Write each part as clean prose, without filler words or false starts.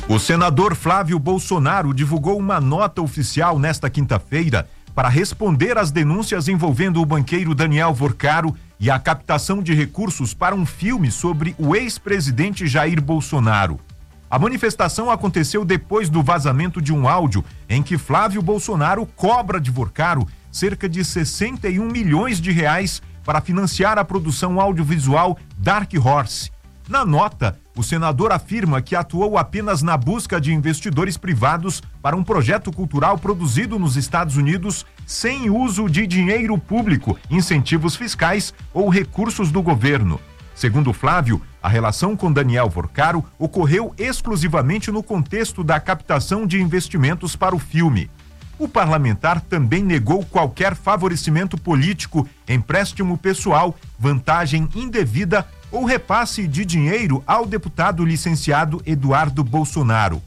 O senador Flávio Bolsonaro divulgou uma nota oficial nesta quinta-feira para responder às denúncias envolvendo o banqueiro Daniel Vorcaro e a captação de recursos para um filme sobre o ex-presidente Jair Bolsonaro. A manifestação aconteceu depois do vazamento de um áudio em que Flávio Bolsonaro cobra de Vorcaro cerca de 61 milhões de reais para financiar a produção audiovisual Dark Horse. Na nota, o senador afirma que atuou apenas na busca de investidores privados para um projeto cultural produzido nos Estados Unidos sem uso de dinheiro público, incentivos fiscais ou recursos do governo. Segundo Flávio, a relação com Daniel Vorcaro ocorreu exclusivamente no contexto da captação de investimentos para o filme. O parlamentar também negou qualquer favorecimento político, empréstimo pessoal, vantagem indevida ou repasse de dinheiro ao deputado licenciado Eduardo Bolsonaro.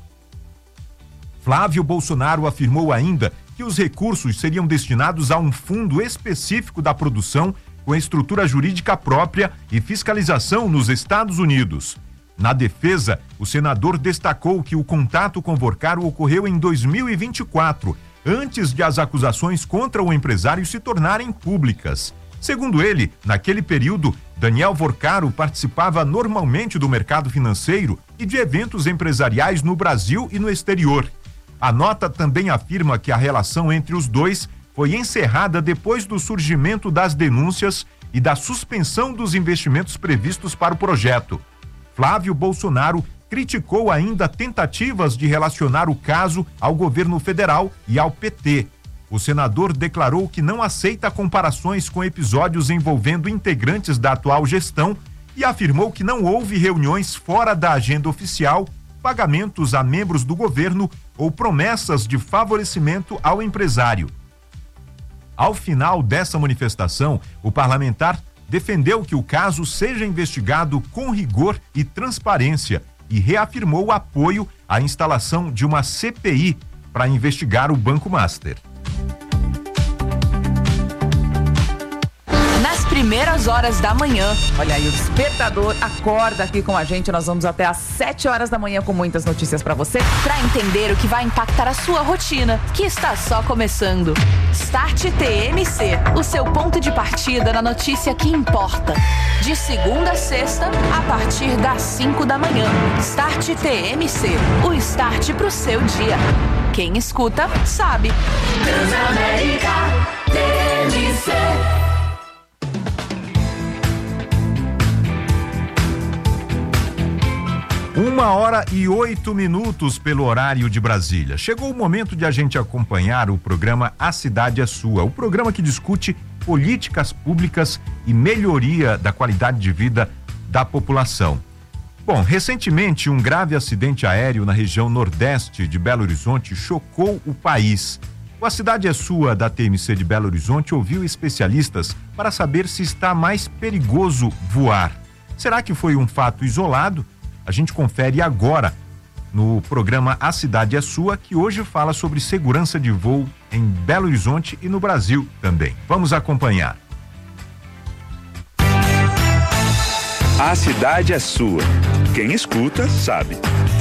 Flávio Bolsonaro afirmou ainda que os recursos seriam destinados a um fundo específico da produção com estrutura jurídica própria e fiscalização nos Estados Unidos. Na defesa, o senador destacou que o contato com Vorcaro ocorreu em 2024, antes de as acusações contra o empresário se tornarem públicas. Segundo ele, naquele período, Daniel Vorcaro participava normalmente do mercado financeiro e de eventos empresariais no Brasil e no exterior. A nota também afirma que a relação entre os dois foi encerrada depois do surgimento das denúncias e da suspensão dos investimentos previstos para o projeto. Flávio Bolsonaro criticou ainda tentativas de relacionar o caso ao governo federal e ao PT. O senador declarou que não aceita comparações com episódios envolvendo integrantes da atual gestão e afirmou que não houve reuniões fora da agenda oficial, pagamentos a membros do governo ou promessas de favorecimento ao empresário. Ao final dessa manifestação, o parlamentar defendeu que o caso seja investigado com rigor e transparência e reafirmou o apoio à instalação de uma CPI para investigar o Banco Master. Primeiras horas da manhã. Olha aí, o despertador acorda aqui com a gente. Nós vamos até às 7 horas da manhã com muitas notícias pra você, pra entender o que vai impactar a sua rotina, que está só começando. Start TMC, o seu ponto de partida na notícia que importa. De segunda a sexta, a partir das 5 da manhã. Start TMC, o start pro seu dia. Quem escuta, sabe. Transamérica TMC. 1h08 pelo horário de Brasília. Chegou o momento de a gente acompanhar o programa A Cidade é Sua, o programa que discute políticas públicas e melhoria da qualidade de vida da população. Bom, recentemente um grave acidente aéreo na região nordeste de Belo Horizonte chocou o país. O A Cidade é Sua da TMC de Belo Horizonte ouviu especialistas para saber se está mais perigoso voar. Será que foi um fato isolado? A gente confere agora no programa A Cidade é Sua, que hoje fala sobre segurança de voo em Belo Horizonte e no Brasil também. Vamos acompanhar. A Cidade é Sua. Quem escuta, sabe.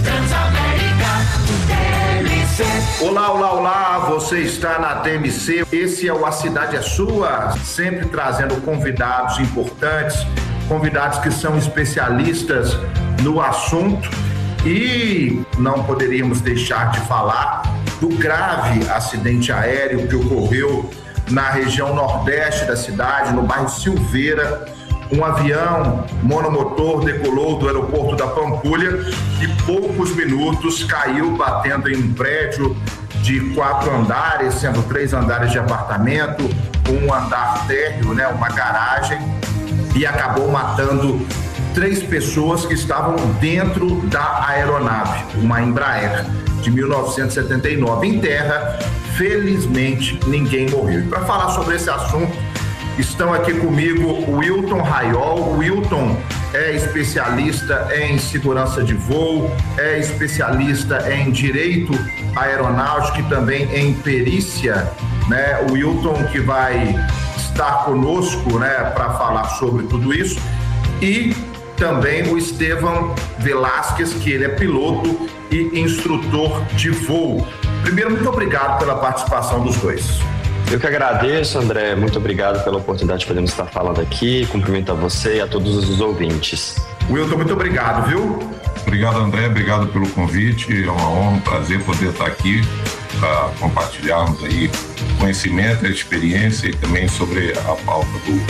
Olá, olá, olá, você está na TMC, esse é o A Cidade é Sua, sempre trazendo convidados importantes, convidados que são especialistas no assunto, e não poderíamos deixar de falar do grave acidente aéreo que ocorreu na região nordeste da cidade, no bairro Silveira. Um avião monomotor decolou do aeroporto da Pampulha e poucos minutos caiu batendo em um prédio de 4 andares, sendo 3 andares de apartamento, um andar térreo, uma garagem, e acabou matando 3 pessoas que estavam dentro da aeronave, uma Embraer de 1979. Em terra, felizmente, ninguém morreu. E para falar sobre esse assunto, estão aqui comigo o Wilton Raiol. O Wilton é especialista em segurança de voo, é especialista em direito aeronáutico e também em perícia, O Wilton que vai estar conosco, para falar sobre tudo isso. E também o Estevão Velasquez, que ele é piloto e instrutor de voo. Primeiro, muito obrigado pela participação dos dois. Eu que agradeço, André. Muito obrigado pela oportunidade de podermos estar falando aqui. Cumprimento a você e a todos os ouvintes. Wilton, muito obrigado, viu? Obrigado, André. Obrigado pelo convite. É uma honra, um prazer poder estar aqui para compartilharmos aí conhecimento, a experiência e também sobre a pauta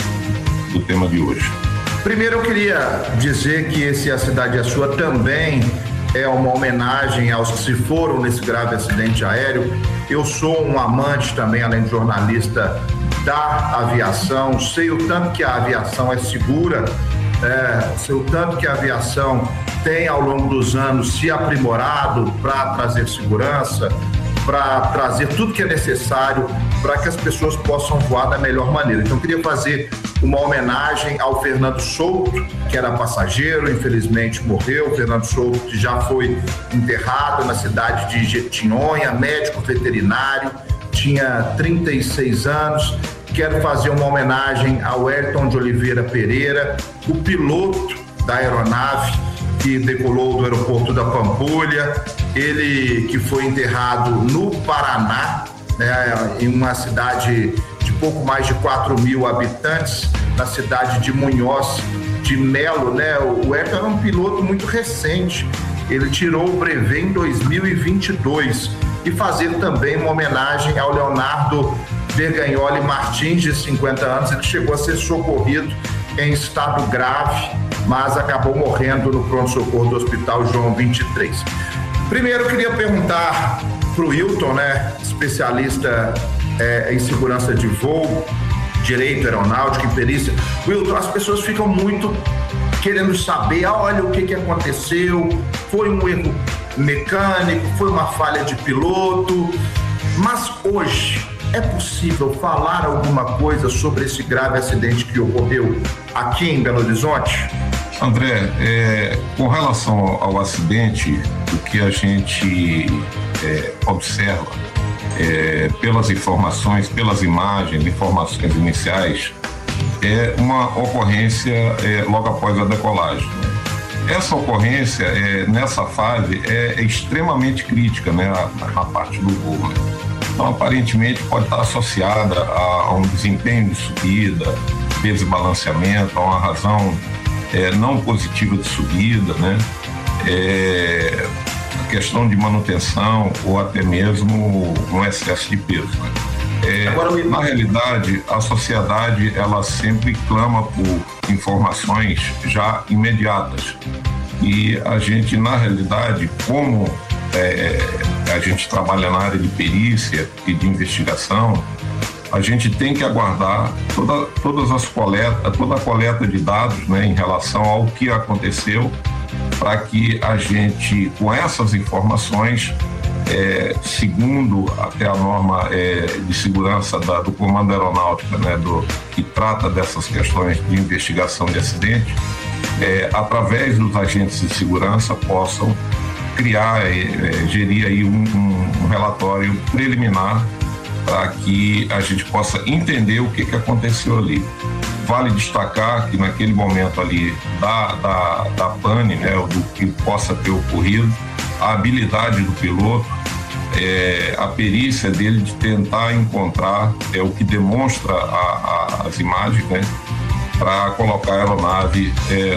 do tema de hoje. Primeiro, eu queria dizer que esse A Cidade é Sua também é uma homenagem aos que se foram nesse grave acidente aéreo. Eu sou um amante também, além de jornalista, da aviação. Sei o tanto que a aviação é segura, sei o tanto que a aviação tem, ao longo dos anos, se aprimorado para trazer segurança, para trazer tudo que é necessário para que as pessoas possam voar da melhor maneira. Então, eu queria fazer uma homenagem ao Fernando Souto, que era passageiro, infelizmente morreu. O Fernando Souto, que já foi enterrado na cidade de Jequitinhonha, médico veterinário, tinha 36 anos. Quero fazer uma homenagem ao Ayrton de Oliveira Pereira, o piloto da aeronave que decolou do aeroporto da Pampulha, ele que foi enterrado no Paraná, né, em uma cidade de pouco mais de 4.000 habitantes, na cidade de Munhoz de Melo, né? O Ayrton era um piloto muito recente, ele tirou o brevet em 2022, e fazer também uma homenagem ao Leonardo Vergagnoli Martins, de 50 anos, ele chegou a ser socorrido em estado grave, mas acabou morrendo no pronto-socorro do Hospital João 23. Primeiro, eu queria perguntar para o Wilton, né, especialista em segurança de voo, direito aeronáutico e perícia. Wilton, as pessoas ficam muito querendo saber, olha o que aconteceu, foi um erro mecânico, foi uma falha de piloto, mas hoje é possível falar alguma coisa sobre esse grave acidente que ocorreu aqui em Belo Horizonte? André, com relação ao acidente, o que a gente observa pelas informações, pelas imagens, informações iniciais, é uma ocorrência logo após a decolagem. Essa ocorrência, nessa fase, é extremamente crítica, né, na parte do voo, né? Então, aparentemente, pode estar associada a um desempenho de subida, desbalanceamento, a uma razão não positiva de subida, né? A questão de manutenção ou até mesmo um excesso de peso, né? Na realidade, a sociedade, ela sempre clama por informações já imediatas. E a gente, na realidade, como a gente trabalha na área de perícia e de investigação, a gente tem que aguardar toda a coleta de dados, né, em relação ao que aconteceu, para que a gente, com essas informações, segundo até a norma de segurança do Comando Aeronáutico, né, que trata dessas questões de investigação de acidente, através dos agentes de segurança, possam criar, gerir aí um relatório preliminar para que a gente possa entender o que aconteceu ali. Vale destacar que naquele momento ali da pane, né, do que possa ter ocorrido, a habilidade do piloto, a perícia dele de tentar encontrar o que demonstra as imagens, né, para colocar a aeronave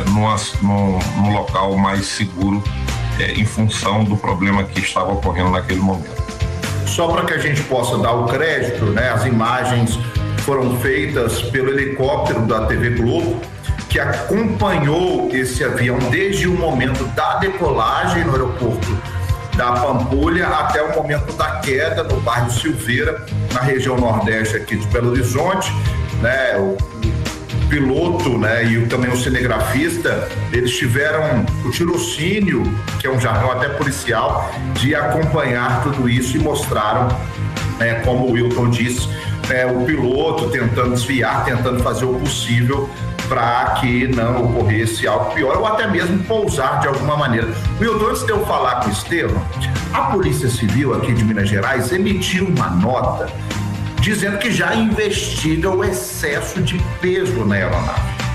num local mais seguro, em função do problema que estava ocorrendo naquele momento. Só para que a gente possa dar o crédito, né, as imagens foram feitas pelo helicóptero da TV Globo, que acompanhou esse avião desde o momento da decolagem no aeroporto da Pampulha até o momento da queda no bairro Silveira, na região nordeste aqui de Belo Horizonte, né? O piloto, né, e também o cinegrafista, eles tiveram o tirocínio, que é um jargão até policial, de acompanhar tudo isso e mostraram, como o Wilton disse, o piloto tentando desviar, tentando fazer o possível para que não ocorresse algo pior ou até mesmo pousar de alguma maneira. Wilton, antes de eu falar com o Estevão, a Polícia Civil aqui de Minas Gerais emitiu uma nota dizendo que já investiga o excesso de peso na aeronave.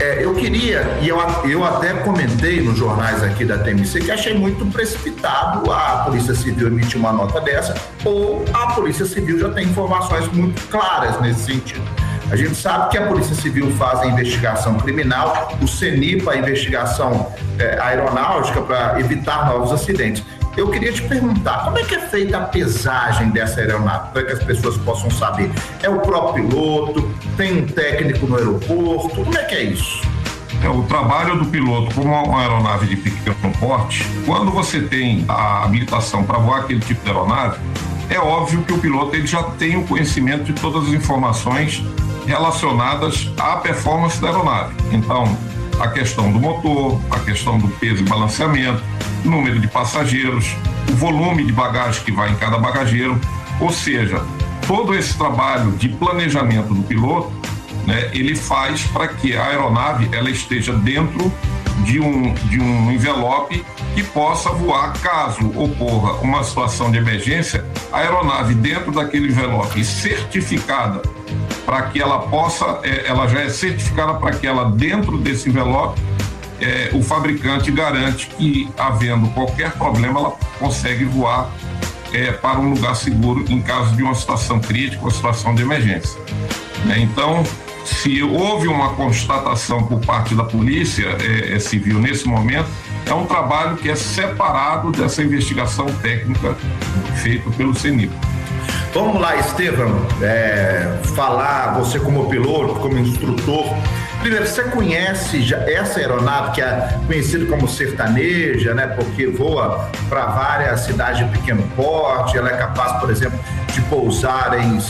Eu queria, e eu até comentei nos jornais aqui da TMC, que achei muito precipitado a Polícia Civil emitir uma nota dessa, ou a Polícia Civil já tem informações muito claras nesse sentido. A gente sabe que a Polícia Civil faz a investigação criminal, o CENIPA a investigação aeronáutica para evitar novos acidentes. Eu queria te perguntar, como é que é feita a pesagem dessa aeronave, para que as pessoas possam saber? É o próprio piloto? Tem um técnico no aeroporto? Como é que é isso? O trabalho do piloto, como uma aeronave de pequeno porte, quando você tem a habilitação para voar aquele tipo de aeronave, é óbvio que o piloto ele já tem o conhecimento de todas as informações relacionadas à performance da aeronave. Então, a questão do motor, a questão do peso e balanceamento, número de passageiros, o volume de bagagem que vai em cada bagageiro, ou seja, todo esse trabalho de planejamento do piloto, né, ele faz para que a aeronave ela esteja dentro de um envelope que possa voar caso ocorra uma situação de emergência, a aeronave dentro daquele envelope certificada para que ela possa, ela já é certificada para que ela dentro desse envelope, o fabricante garante que, havendo qualquer problema, ela consegue voar para um lugar seguro em caso de uma situação crítica ou situação de emergência. Então, se houve uma constatação por parte da Polícia Civil nesse momento, é um trabalho que é separado dessa investigação técnica feita pelo CENIPA. Vamos lá, Estevão, falar, você como piloto, como instrutor. Primeiro, você conhece já essa aeronave que é conhecida como sertaneja, né? Porque voa para várias cidades de pequeno porte, ela é capaz, por exemplo, de pousar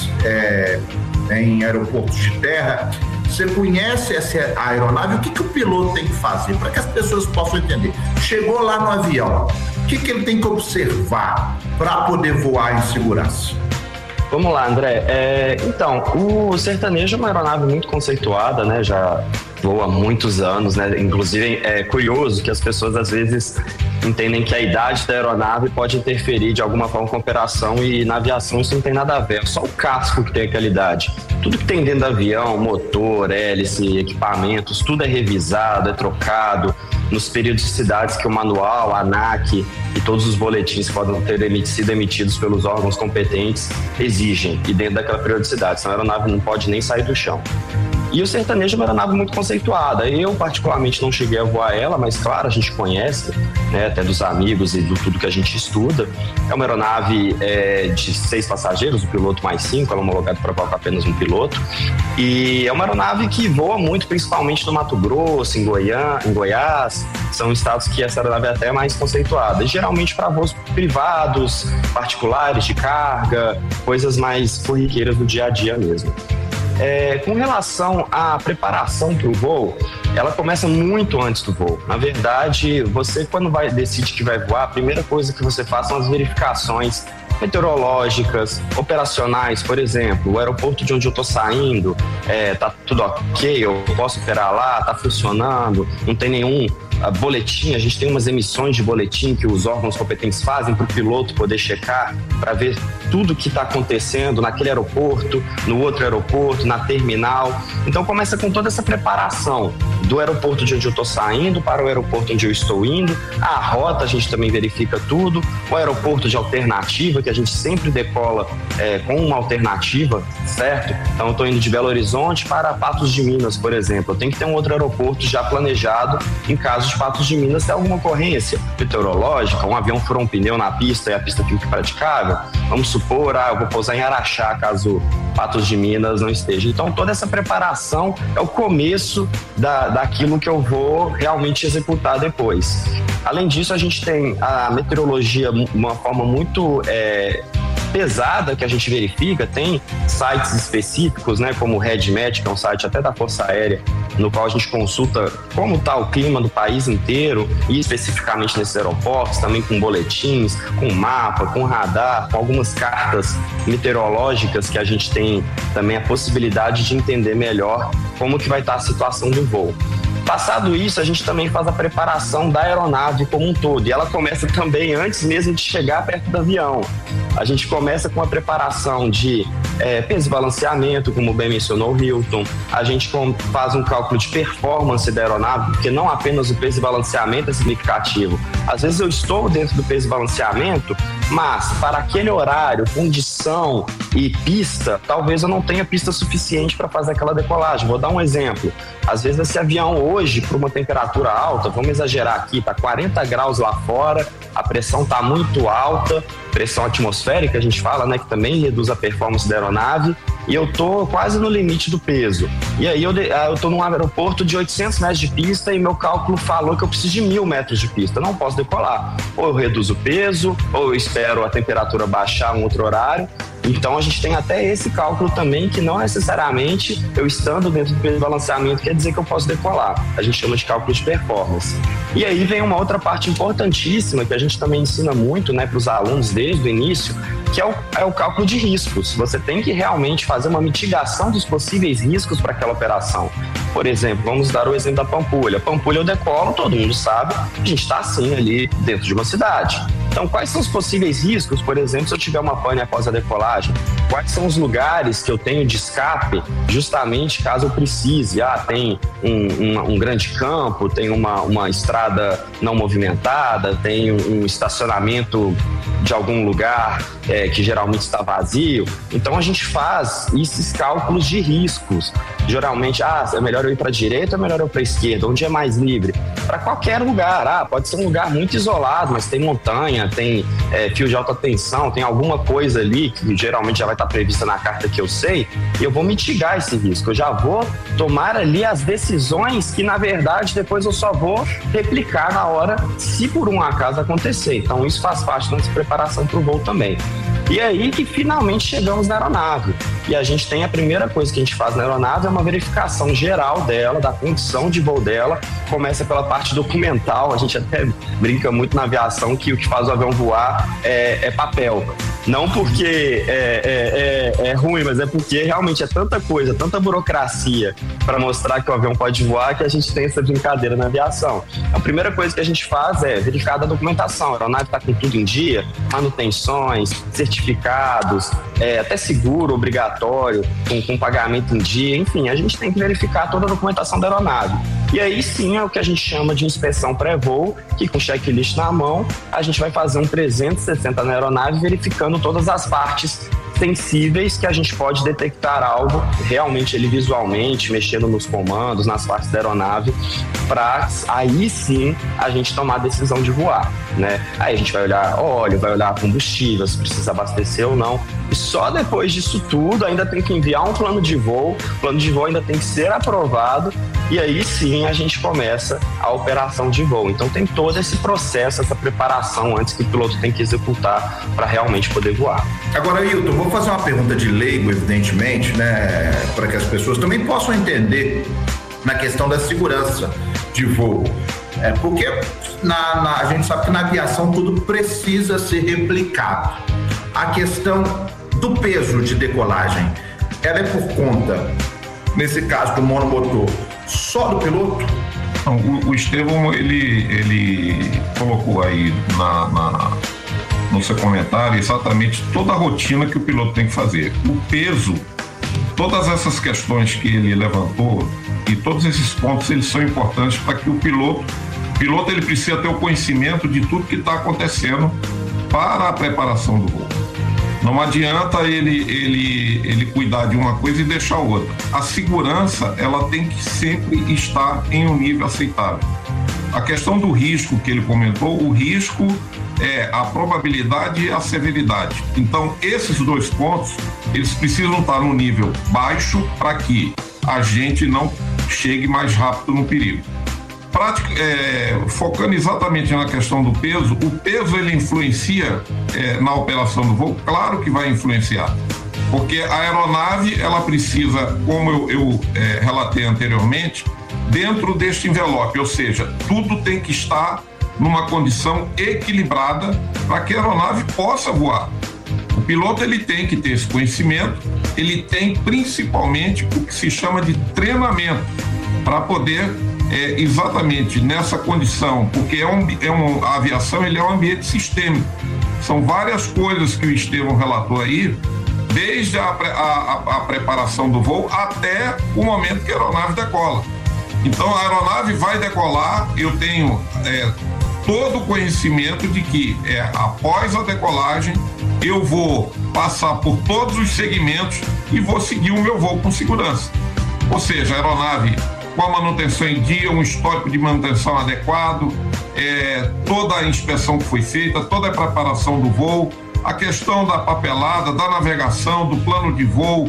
em aeroportos de terra. Você conhece essa aeronave? O que o piloto tem que fazer para que as pessoas possam entender? Chegou lá no avião, o que ele tem que observar para poder voar em segurança? Vamos lá, André. Então, o sertanejo é uma aeronave muito conceituada, né? Já voa há muitos anos, né? Inclusive, é curioso que as pessoas, às vezes, entendem que a idade da aeronave pode interferir de alguma forma com a operação, e na aviação isso não tem nada a ver. Só o casco que tem aquela idade. Tudo que tem dentro do avião, motor, hélice, equipamentos, tudo é revisado, é trocado nos períodicidades que o manual, a ANAC e todos os boletins que podem ter sido emitidos pelos órgãos competentes exigem, e dentro daquela periodicidade, senão a aeronave não pode nem sair do chão. E o sertanejo é uma aeronave muito conceituada. Eu, particularmente, não cheguei a voar ela, mas, claro, a gente conhece, né, até dos amigos e do tudo que a gente estuda. É uma aeronave de 6 passageiros, o piloto mais 5, ela é homologada para voar com apenas um piloto. E é uma aeronave que voa muito, principalmente no Mato Grosso, em Goiás. São estados que essa aeronave é até mais conceituada. E, geralmente, para voos privados, particulares, de carga, coisas mais corriqueiras do dia a dia mesmo. Com relação à preparação para o voo, ela começa muito antes do voo. Na verdade, você quando decide que vai voar, a primeira coisa que você faz são as verificações meteorológicas, operacionais. Por exemplo, o aeroporto de onde eu estou saindo, tá tudo ok, eu posso operar lá, tá funcionando, não tem nenhum boletim. A gente tem umas emissões de boletim que os órgãos competentes fazem para o piloto poder checar, para ver tudo que está acontecendo naquele aeroporto, no outro aeroporto, na terminal. Então começa com toda essa preparação do aeroporto de onde eu estou saindo para o aeroporto onde eu estou indo, a rota a gente também verifica tudo, o aeroporto de alternativa, que a gente sempre decola com uma alternativa, certo? Então eu estou indo de Belo Horizonte para Patos de Minas, por exemplo. Eu tenho que ter um outro aeroporto já planejado em caso de Patos de Minas ter alguma ocorrência meteorológica, um avião furou um pneu na pista e a pista fica praticável. Vamos supor, eu vou pousar em Araxá caso Patos de Minas não esteja. Então toda essa preparação é o começo daquilo que eu vou realmente executar depois. Além disso, a gente tem a meteorologia de uma forma muito pesada que a gente verifica. Tem sites específicos, né, como o RedMet, que é um site até da Força Aérea, no qual a gente consulta como está o clima do país inteiro e especificamente nesses aeroportos, também com boletins, com mapa, com radar, com algumas cartas meteorológicas que a gente tem também a possibilidade de entender melhor como que vai estar a situação do voo. Passado isso, a gente também faz a preparação da aeronave como um todo, e ela começa também antes mesmo de chegar perto do avião. A gente começa com a preparação de peso e balanceamento, como bem mencionou o Hilton. A gente faz um cálculo de performance da aeronave, porque não apenas o peso e balanceamento é significativo. Às vezes eu estou dentro do peso e balanceamento, mas para aquele horário, condição e pista, talvez eu não tenha pista suficiente para fazer aquela decolagem. Vou dar um exemplo. Às vezes esse avião hoje, por uma temperatura alta, vamos exagerar aqui, está 40 graus lá fora, a pressão está muito alta, pressão atmosférica a gente fala, né, que também reduz a performance da aeronave, e eu tô quase no limite do peso. E aí eu tô num aeroporto de 800 metros de pista e meu cálculo falou que eu preciso de 1.000 metros de pista. Eu não posso decolar. Ou eu reduzo o peso, ou eu espero a temperatura baixar um outro horário. Então a gente tem até esse cálculo também, que não necessariamente eu estando dentro do peso de balanceamento quer dizer que eu posso decolar. A gente chama de cálculo de performance. E aí vem uma outra parte importantíssima que a gente também ensina muito, né, para os alunos desde o início, que é o cálculo de riscos. Você tem que realmente fazer uma mitigação dos possíveis riscos para aquela operação. Por exemplo, vamos dar o exemplo da Pampulha. Pampulha eu decolo, todo mundo sabe, a gente está assim ali dentro de uma cidade. Então, quais são os possíveis riscos, por exemplo, se eu tiver uma pane após a decolagem? Quais são os lugares que eu tenho de escape, justamente caso eu precise? Tem um grande campo, tem uma estrada não movimentada, tem um estacionamento de algum lugar que geralmente está vazio. Então, a gente faz esses cálculos de riscos. Geralmente, é melhor eu ir para a direita ou é melhor eu ir para a esquerda? Onde é mais livre? Para qualquer lugar. Pode ser um lugar muito isolado, mas tem montanha, tem fio de alta tensão, tem alguma coisa ali que geralmente já vai estar prevista na carta que eu sei, e eu vou mitigar esse risco. Eu já vou tomar ali as decisões que, na verdade, depois eu só vou replicar na hora, se por um acaso acontecer. Então, isso faz parte da nossa preparação para o voo também. E aí que finalmente chegamos na aeronave. E a gente tem a primeira coisa que a gente faz na aeronave é uma verificação geral dela, da condição de voo dela. Começa pela parte documental. A gente até brinca muito na aviação que o que faz o avião voar é papel. Não porque é ruim, mas é porque realmente é tanta coisa, tanta burocracia para mostrar que o avião pode voar, que a gente tem essa brincadeira na aviação. A primeira coisa que a gente faz é verificar a documentação. A aeronave está com tudo em dia, manutenções, certificados, até seguro obrigatório, com pagamento em dia, enfim, a gente tem que verificar toda a documentação da aeronave. E aí sim é o que a gente chama de inspeção pré-voo, que com checklist na mão, a gente vai fazer um 360 na aeronave, verificando todas as partes sensíveis que a gente pode detectar algo realmente ali visualmente, mexendo nos comandos, nas partes da aeronave, para aí sim a gente tomar a decisão de voar, né? Aí a gente vai olhar óleo, vai olhar combustível, se precisa abastecer ou não. E só depois disso tudo ainda tem que enviar um plano de voo, o plano de voo ainda tem que ser aprovado, e aí sim a gente começa a operação de voo. Então tem todo esse processo, essa preparação antes que o piloto tem que executar para realmente poder voar. Agora, Hilton, vou fazer uma pergunta de leigo, evidentemente, né, para que as pessoas também possam entender na questão da segurança de voo. Porque a gente sabe que na aviação tudo precisa ser replicado. A questão do peso de decolagem, ela é por conta, nesse caso do monomotor, só do piloto? Não, o Estevão, ele colocou aí no seu comentário exatamente toda a rotina que o piloto tem que fazer. O peso, todas essas questões que ele levantou e todos esses pontos, eles são importantes para que o piloto ele precisa ter o conhecimento de tudo que está acontecendo para a preparação do voo. Não adianta ele cuidar de uma coisa e deixar outra. A segurança, ela tem que sempre estar em um nível aceitável. A questão do risco que ele comentou, o risco é a probabilidade e a severidade. Então, esses dois pontos, eles precisam estar num nível baixo para que a gente não chegue mais rápido no perigo. Focando exatamente na questão do peso, o peso ele influencia na operação do voo? Claro que vai influenciar, porque a aeronave ela precisa, como eu relatei anteriormente, dentro deste envelope, ou seja, tudo tem que estar numa condição equilibrada para que a aeronave possa voar. O piloto ele tem que ter esse conhecimento, ele tem principalmente o que se chama de treinamento para poder exatamente nessa condição, porque a aviação ele é um ambiente sistêmico. São várias coisas que o Estevão relatou aí, desde a preparação do voo até o momento que a aeronave decola. Então a aeronave vai decolar, eu tenho todo o conhecimento de que após a decolagem eu vou passar por todos os segmentos e vou seguir o meu voo com segurança. Ou seja, a aeronave com a manutenção em dia, um histórico de manutenção adequado, toda a inspeção que foi feita, toda a preparação do voo, a questão da papelada, da navegação, do plano de voo,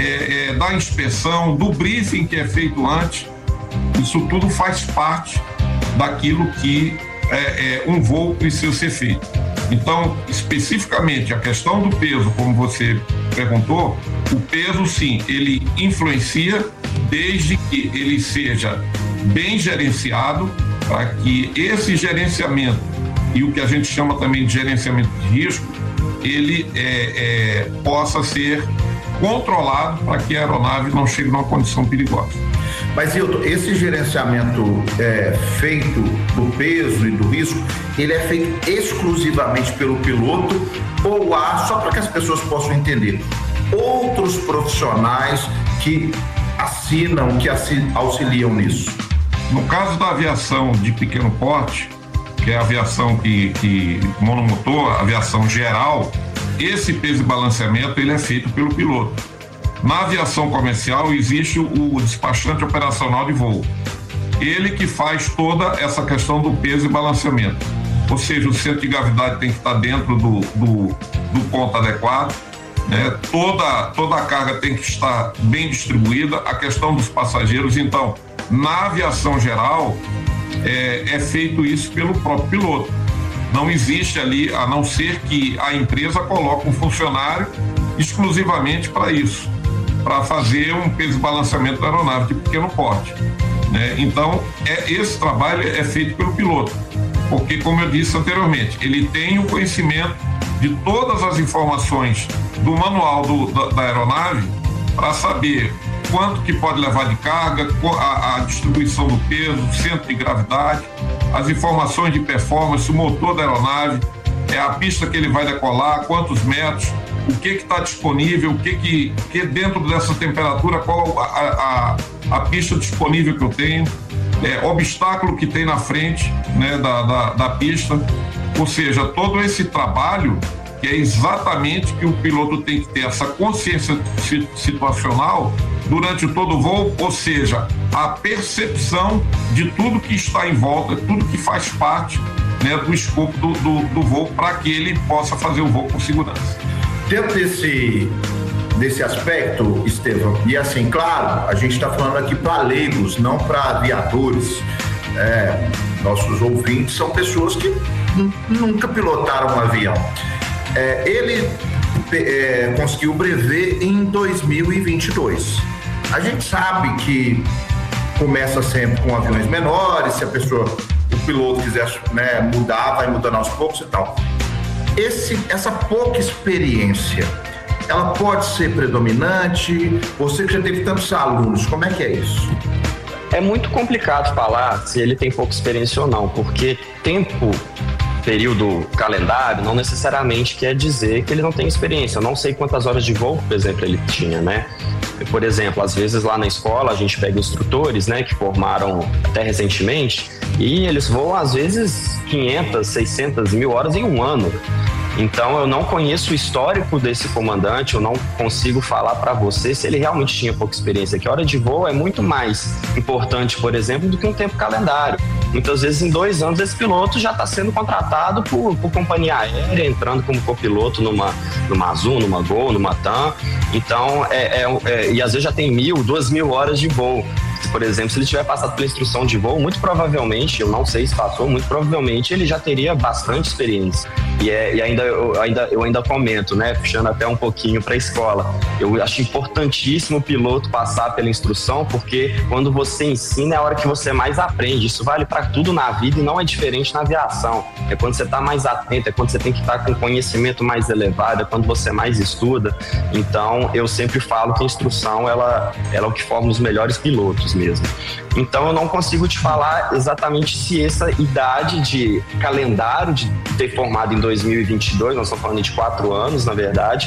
da inspeção, do briefing que é feito antes. Isso tudo faz parte daquilo que um voo precisa ser feito. Então, especificamente, a questão do peso, como você perguntou, o peso, sim, ele influencia desde que ele seja bem gerenciado, para que esse gerenciamento e o que a gente chama também de gerenciamento de risco, ele possa ser controlado para que a aeronave não chegue numa condição perigosa. Mas, Hilton, esse gerenciamento feito do peso e do risco, ele é feito exclusivamente pelo piloto ou há, só para que as pessoas possam entender, outros profissionais que assinam, que auxiliam nisso? No caso da aviação de pequeno porte, que é a aviação que monomotor, a aviação geral, esse peso e balanceamento ele é feito pelo piloto. Na aviação comercial existe o despachante operacional de voo. Ele que faz toda essa questão do peso e balanceamento. Ou seja, o centro de gravidade tem que estar dentro do ponto adequado, né? Toda a carga tem que estar bem distribuída, a questão dos passageiros. Então, na aviação geral, é feito isso pelo próprio piloto. Não existe ali, a não ser que a empresa coloque um funcionário exclusivamente para isso, para fazer um peso e balanceamento da aeronave de pequeno porte, né? Então, esse trabalho é feito pelo piloto, porque, como eu disse anteriormente, ele tem o conhecimento de todas as informações do manual da aeronave para saber quanto que pode levar de carga, a distribuição do peso, centro de gravidade, as informações de performance, o motor da aeronave, a pista que ele vai decolar, quantos metros, o que está disponível, o que dentro dessa temperatura, qual a pista disponível que eu tenho, obstáculo que tem na frente, né, da pista. Ou seja, todo esse trabalho que é exatamente que o piloto tem que ter essa consciência situacional durante todo o voo, ou seja, a percepção de tudo que está em volta, tudo que faz parte, né, do escopo do voo, para que ele possa fazer o voo com segurança. Dentro desse aspecto, Estevão, e assim, claro, a gente está falando aqui para leigos, não para aviadores. Nossos ouvintes são pessoas que nunca pilotaram um avião. Ele conseguiu o brevet em 2022. A gente sabe que começa sempre com aviões menores, se o piloto quiser, né, mudar, vai mudando aos poucos e tal. Essa pouca experiência, ela pode ser predominante? Você que já teve tantos alunos, como é que é isso? É muito complicado falar se ele tem pouca experiência ou não, porque período calendário não necessariamente quer dizer que ele não tem experiência. Eu não sei quantas horas de voo, por exemplo, ele tinha, né? Por exemplo, às vezes lá na escola a gente pega instrutores, né, que formaram até recentemente e eles voam às vezes 500, 600, 1000 horas em um ano. Então eu não conheço o histórico desse comandante, eu não consigo falar para você se ele realmente tinha pouca experiência, que a hora de voo é muito mais importante, por exemplo, do que um tempo calendário. Muitas vezes em 2 anos esse piloto já está sendo contratado por companhia aérea, entrando como copiloto numa Azul, numa Gol, numa TAM. Então, e às vezes já tem 1000, 2000 horas de voo. Por exemplo, se ele tiver passado pela instrução de voo, muito provavelmente, eu não sei se passou, muito provavelmente ele já teria bastante experiência. E eu ainda comento, né, puxando até um pouquinho para a escola. Eu acho importantíssimo o piloto passar pela instrução, porque quando você ensina é a hora que você mais aprende. Isso vale para tudo na vida e não é diferente na aviação. É quando você está mais atento, é quando você tem que estar com conhecimento mais elevado, é quando você mais estuda. Então, eu sempre falo que a instrução ela é o que forma os melhores pilotos mesmo. Então eu não consigo te falar exatamente se essa idade de calendário de ter formado em 2022, nós estamos falando de 4 anos, na verdade,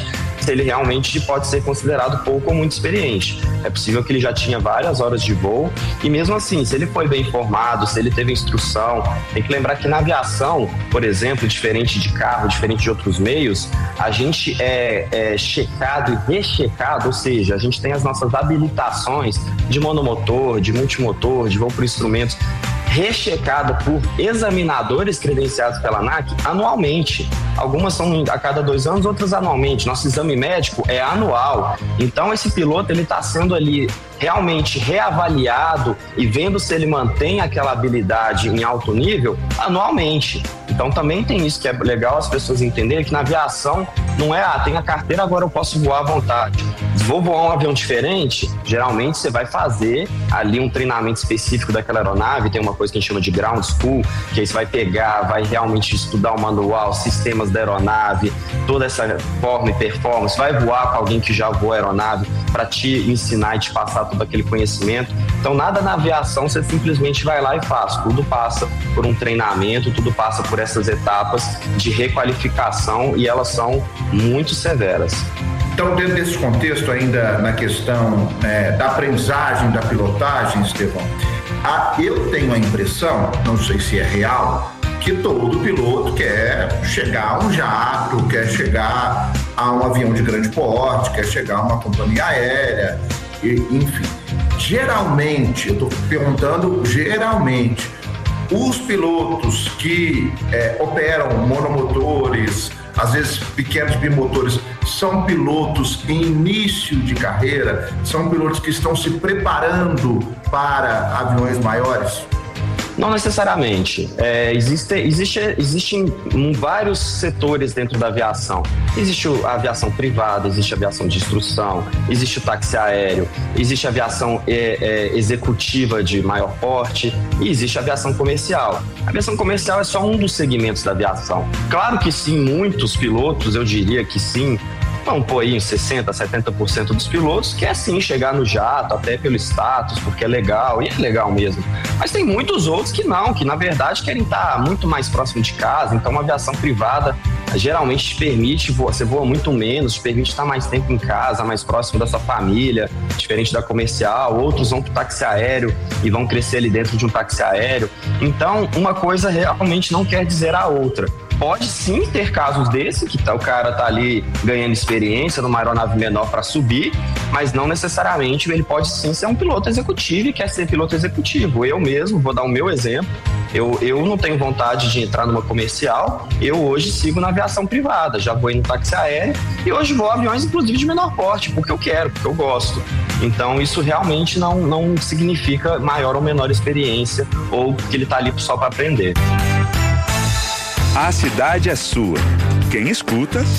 ele realmente pode ser considerado pouco ou muito experiente. É possível que ele já tinha várias horas de voo e mesmo assim, se ele foi bem informado, se ele teve instrução, tem que lembrar que na aviação, por exemplo, diferente de carro, diferente de outros meios, a gente é checado e rechecado, ou seja, a gente tem as nossas habilitações de monomotor, de multimotor, de voo por instrumentos, rechecada por examinadores credenciados pela ANAC anualmente. Algumas são a cada 2 anos, outras anualmente. Nosso exame médico é anual. Então esse piloto ele está sendo ali realmente reavaliado e vendo se ele mantém aquela habilidade em alto nível anualmente. Então também tem isso que é legal as pessoas entenderem, que na aviação não é, tem a carteira, agora eu posso voar à vontade. Vou voar um avião diferente, geralmente você vai fazer ali um treinamento específico daquela aeronave, tem uma coisa que a gente chama de ground school, que aí você vai pegar, vai realmente estudar o manual, sistemas da aeronave, toda essa forma e performance, vai voar com alguém que já voou a aeronave para te ensinar e te passar todo aquele conhecimento. Então nada na aviação você simplesmente vai lá e faz, tudo passa por um treinamento, tudo passa por essas etapas de requalificação e elas são muito severas. Então, dentro desse contexto, ainda na questão da aprendizagem, da pilotagem, Estevão, eu tenho a impressão, não sei se é real, que todo piloto quer chegar a um jato, quer chegar a um avião de grande porte, quer chegar a uma companhia aérea, enfim. Geralmente, eu estou perguntando geralmente, os pilotos que operam monomotores, às vezes pequenos bimotores, são pilotos em início de carreira, são pilotos que estão se preparando para aviões maiores? Não necessariamente. Existem vários setores dentro da aviação. Existe a aviação privada, existe a aviação de instrução, existe o táxi aéreo, existe a aviação executiva de maior porte e existe a aviação comercial. A aviação comercial é só um dos segmentos da aviação. Claro que sim, muitos pilotos, eu diria que sim, vamos pôr aí 60%, 70% dos pilotos quer sim chegar no jato, até pelo status, porque é legal, e é legal mesmo. Mas tem muitos outros que não, que na verdade querem estar muito mais próximo de casa. Então uma aviação privada geralmente te permite, você voa muito menos, te permite estar mais tempo em casa, mais próximo da sua família, diferente da comercial. Outros vão para o táxi aéreo e vão crescer ali dentro de um táxi aéreo. Então uma coisa realmente não quer dizer a outra. Pode sim ter casos desse, que o cara tá ali ganhando experiência numa aeronave menor para subir, mas não necessariamente ele pode sim ser um piloto executivo e quer ser piloto executivo. Eu mesmo, vou dar o meu exemplo, eu não tenho vontade de entrar numa comercial, eu hoje sigo na aviação privada, já voei no táxi aéreo e hoje vou a aviões inclusive de menor porte, porque eu quero, porque eu gosto. Então isso realmente não significa maior ou menor experiência ou que ele tá ali só para aprender. A cidade é sua. Quem escuta,